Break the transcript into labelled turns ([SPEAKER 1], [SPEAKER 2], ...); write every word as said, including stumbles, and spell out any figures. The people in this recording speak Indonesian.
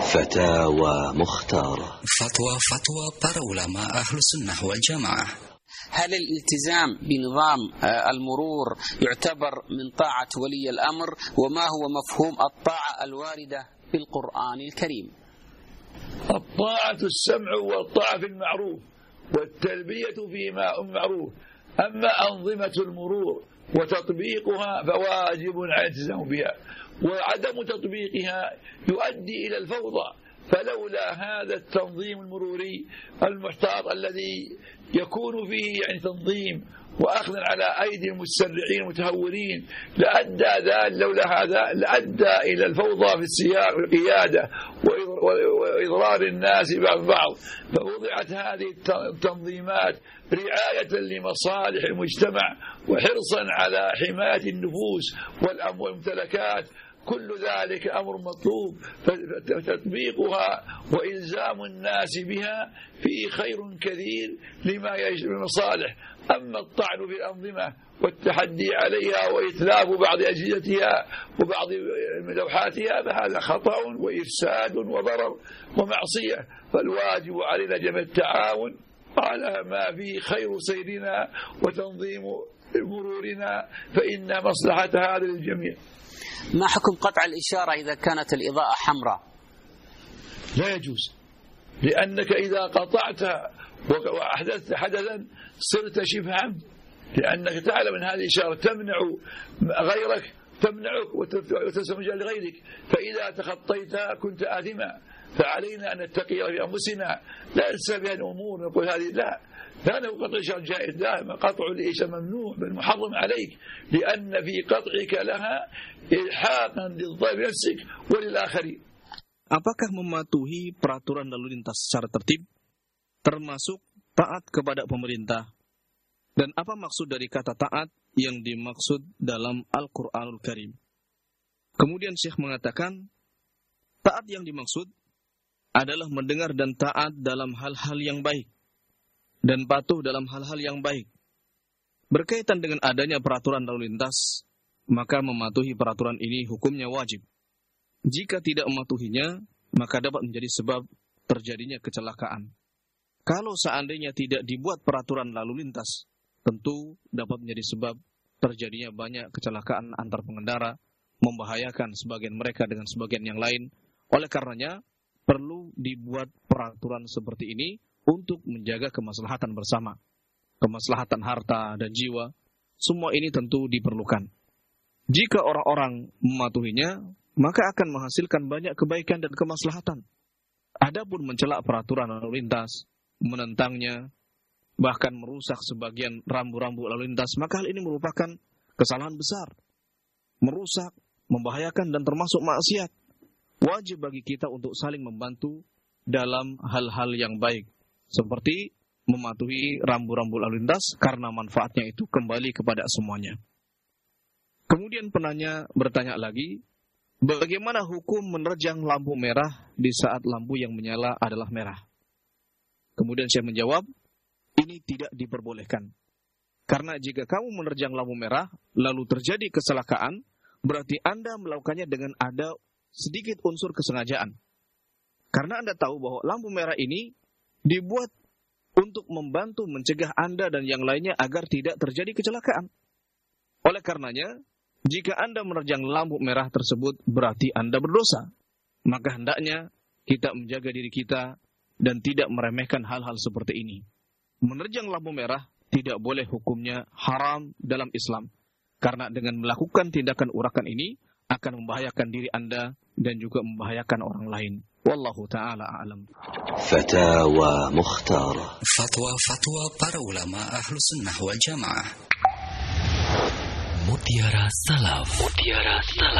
[SPEAKER 1] فتاوى مختارة.
[SPEAKER 2] فتوى فتوى para ulama Ahlus Sunnah wal Jamaah.
[SPEAKER 3] هل الالتزام بنظام المرور يعتبر من طاعة ولي الأمر؟ وما هو مفهوم الطاعة الواردة في القرآن الكريم؟
[SPEAKER 4] الطاعة السمع والطاعة في المعروف والتلبية فيما معروف. أما أنظمة المرور وتطبيقها فواجب على الالتزام بها، وعدم تطبيقها يؤدي إلى الفوضى. فلولا هذا التنظيم المروري المحتاط الذي يكون فيه يعني تنظيم وأخذ على أيدي المتسرعين المتهورين لأدى ذلك، لولا هذا لأدى إلى الفوضى في السياق والقيادة وإضرار الناس بعض بعض. فوضعت هذه التنظيمات رعاية لمصالح المجتمع وحرصا على حماية النفوس والأموال والممتلكات. كل ذلك أمر مطلوب، فتطبيقها وإلزام الناس بها فيه خير كثير لما يجلب المصالح. أما الطعن في الأنظمة والتحدي عليها وإتلاف بعض أجهزتها وبعض لوحاتها فهذا خطأ وإفساد وضرر ومعصية. فالواجب علينا جميع التعاون على ما فيه خير سيرنا وتنظيم مرورنا، فإن مصلحة هذا للجميع.
[SPEAKER 3] ما حكم قطع الإشارة إذا كانت الإضاءة حمراء؟
[SPEAKER 4] لا يجوز، لأنك إذا قطعتها وأحدثت حدثا صرت شبه عمد، لأنك تعلم أن هذه الإشارة تمنع غيرك تمنعك وتسمح لغيرك، فإذا تخطيتها كنت آثما. فعلينا أن نتقي في أنفسنا، لا ننسى بها الأمور نقول هذه لا لا نقول قطع الإشارة جائز، لا، قطع الإشارة ممنوع بل محرم عليك، لأن في قطعك لها إلحاقا للضرر بنفسك وللآخرين.
[SPEAKER 5] Apakah mematuhi peraturan lalu lintas secara tertib termasuk taat kepada pemerintah? Dan apa maksud dari kata taat yang dimaksud dalam Al-Qur'anul Karim? Kemudian Syekh mengatakan, taat yang dimaksud adalah mendengar dan taat dalam hal-hal yang baik dan patuh dalam hal-hal yang baik. Berkaitan dengan adanya peraturan lalu lintas, maka mematuhi peraturan ini hukumnya wajib. Jika tidak mematuhinya, maka dapat menjadi sebab terjadinya kecelakaan. Kalau seandainya tidak dibuat peraturan lalu lintas, tentu dapat menjadi sebab terjadinya banyak kecelakaan antar pengendara, membahayakan sebagian mereka dengan sebagian yang lain. Oleh karenanya, perlu dibuat peraturan seperti ini untuk menjaga kemaslahatan bersama. Kemaslahatan harta dan jiwa, semua ini tentu diperlukan. Jika orang-orang mematuhinya, maka akan menghasilkan banyak kebaikan dan kemaslahatan. Adapun mencela peraturan lalu lintas, menentangnya, bahkan merusak sebagian rambu-rambu lalu lintas, maka hal ini merupakan kesalahan besar. Merusak, membahayakan dan termasuk maksiat. Wajib bagi kita untuk saling membantu dalam hal-hal yang baik, seperti mematuhi rambu-rambu lalu lintas karena manfaatnya itu kembali kepada semuanya. Kemudian penanya bertanya lagi, bagaimana hukum menerjang lampu merah di saat lampu yang menyala adalah merah? Kemudian saya menjawab, ini tidak diperbolehkan. Karena jika kamu menerjang lampu merah lalu terjadi kecelakaan, berarti Anda melakukannya dengan ada sedikit unsur kesengajaan. Karena Anda tahu bahwa lampu merah ini dibuat untuk membantu mencegah Anda dan yang lainnya agar tidak terjadi kecelakaan. Oleh karenanya, jika Anda menerjang lampu merah tersebut, berarti Anda berdosa. Maka hendaknya kita menjaga diri kita dan tidak meremehkan hal-hal seperti ini. Menerjang lampu merah tidak boleh hukumnya haram dalam Islam. Karena dengan melakukan tindakan urakan ini, akan membahayakan diri Anda dan juga membahayakan orang lain. Wallahu ta'ala a'lam.
[SPEAKER 1] Fatawa Mukhtara.
[SPEAKER 2] Fatwa-fatwa para ulama Ahlus Sunnah wal Jamaah.
[SPEAKER 1] Mutiara Salaf. Mutiara Salaf.